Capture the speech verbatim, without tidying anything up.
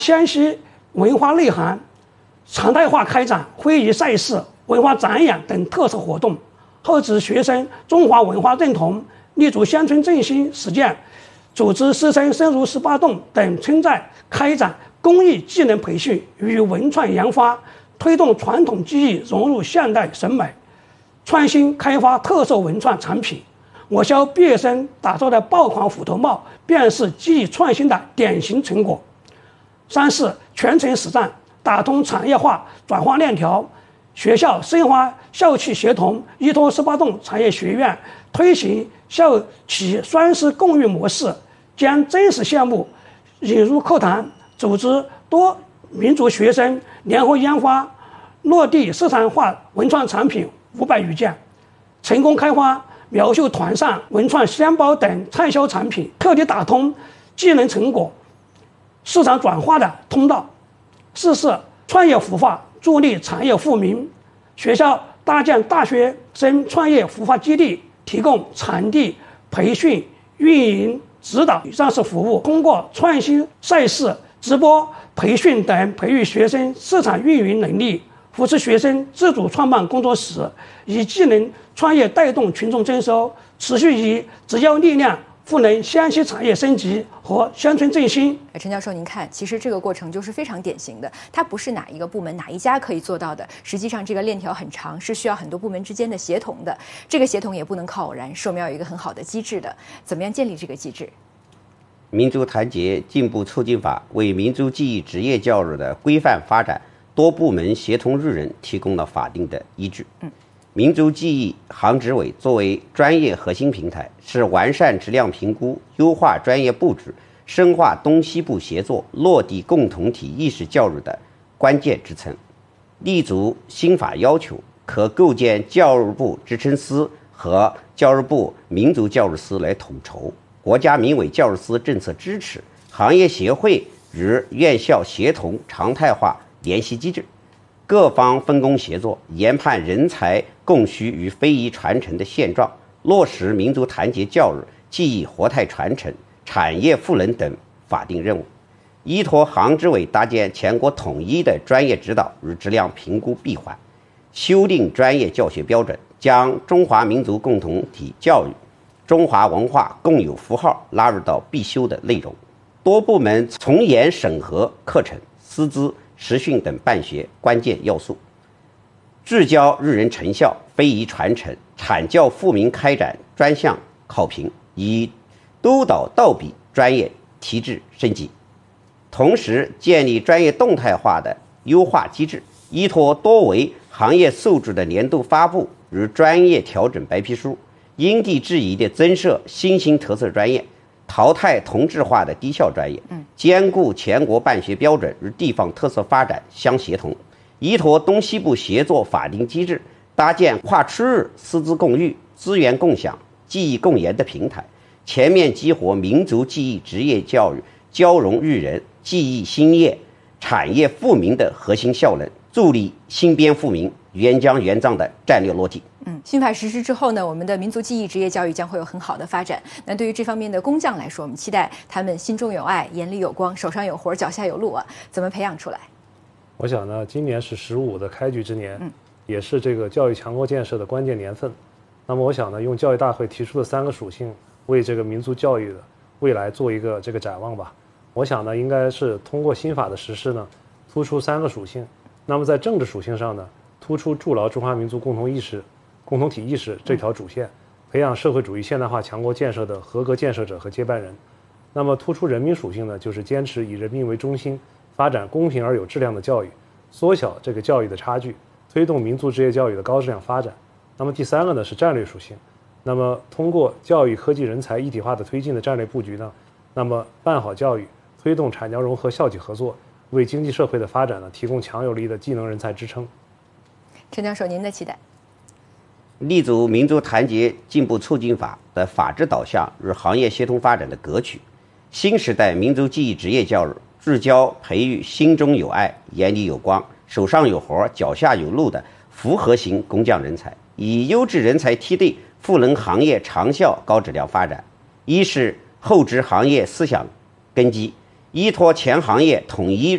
湘西文化内涵常态化开展会议赛事、文化展演等特色活动，厚植学生中华文化认同，立足乡村振兴实践，组织师生深入十八洞等村寨开展公益技能培训与文创研发，推动传统技艺融入现代审美，创新开发特色文创产品。我校毕业生打造的爆款虎头帽便是技艺创新的典型成果。三是全程实战，打通产业化转化链条。学校深化校企协同，依托十八洞产业学院推行校企双师共育模式，将真实项目引入课堂，组织多民族学生联合研发，落地市场化文创产品五百余件，成功开发苗绣团扇、文创箱包等畅销产品，彻底打通技能成果市场转化的通道。四是创业孵化，助力产业富民。学校搭建大学生创业孵化基地，提供场地、培训、运营、指导上市服务，通过创新赛事、直播培训等培育学生市场运营能力，扶持学生自主创办工作室，以技能创业带动群众增收，持续以职教力量赋能湘西产业升级和乡村振兴。 陈教授，您看，其实这个过程就是非常典型的，它不是哪一个部门哪一家可以做到的，实际上这个链条很长，是需要很多部门之间的协同的。这个协同也不能靠偶然，是我们要有一个很好的机制的。怎么样建立这个机制？ 民族团结进步促进法为民族技艺职业教育的规范发展、多部门协同育人提供了法定的依据。嗯。民族技艺行执委作为专业核心平台，是完善质量评估、优化专业布置、深化东西部协作、落地共同体意识教育的关键支撑。立足新法要求，可构建教育部职称司和教育部民族教育司来统筹，国家民委教育司政策支持，行业协会与院校协同常态化联系机制。各方分工协作，研判人才供需与非遗传承的现状，落实民族团结教育、技艺活态传承、产业赋能等法定任务，依托行执委搭建全国统一的专业指导与质量评估闭环，修订专业教学标准，将中华民族共同体教育、中华文化共有符号拉入到必修的内容，多部门从严审核课程、师资、实训等办学关键要素，聚焦育人成效、非遗传承、产教富民开展专项考评，以督导倒逼专业提质升级。同时建立专业动态化的优化机制，依托多维行业素质的年度发布与专业调整白皮书，因地制宜地增设新兴特色专业，淘汰同质化的低效专业，兼顾全国办学标准与地方特色发展相协同，依托东西部协作法定机制，搭建跨区域师资共育、资源共享、技艺共研的平台，全面激活民族技艺职业教育交融育人、技艺兴业、产业富民的核心效能，助力新编富民、原疆原藏的战略落地。 嗯，新法实施之后呢，我们的民族技艺职业教育将会有很好的发展。那对于这方面的工匠来说，我们期待他们心中有爱、眼里有光、手上有活、脚下有路啊！怎么培养出来？ 我想呢，今年是十五的开局之年，嗯，也是这个教育强国建设的关键年份。那么我想呢，用教育大会提出的三个属性，为这个民族教育的未来做一个这个展望吧。我想呢，应该是通过新法的实施呢，突出三个属性。那么在政治属性上呢，突出筑牢中华民族共同意识、共同体意识这条主线，培养社会主义现代化强国建设的合格建设者和接班人。那么突出人民属性呢，就是坚持以人民为中心，发展公平而有质量的教育，缩小这个教育的差距，推动民族职业教育的高质量发展。那么第三个呢是战略属性，那么通过教育科技人才一体化的推进的战略布局呢，那么办好教育，推动产教融合校企合作，为经济社会的发展呢提供强有力的技能人才支撑。 陈教授，您的期待？ 立足民族团结进步促进法的法治导向与行业协同发展的格局，新时代民族技艺职业教育聚焦培育心中有爱、眼里有光、手上有活、脚下有路的复合型工匠人才，以优质人才梯队赋能行业长效高质量发展。一是厚植行业思想根基，依托全行业统一